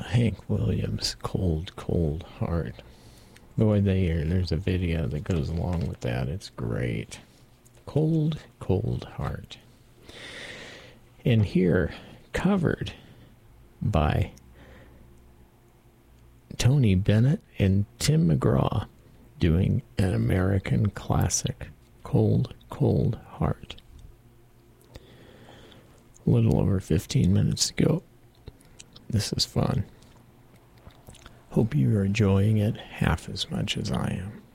Hank Williams, Cold, Cold Heart. Boy, there's a video that goes along with that. It's great. Cold, Cold Heart. And here, covered by Tony Bennett and Tim McGraw, doing an American classic, Cold, Cold Heart. A little over 15 minutes to go. This is fun. Hope you are enjoying it half as much as I am.